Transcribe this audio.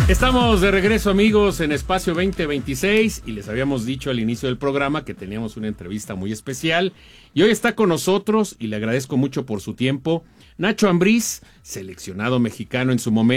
Estamos de regreso, amigos, en Espacio 2026 y les habíamos dicho al inicio del programa que teníamos una entrevista muy especial y hoy está con nosotros y le agradezco mucho por su tiempo Nacho Ambriz, seleccionado mexicano en su momento.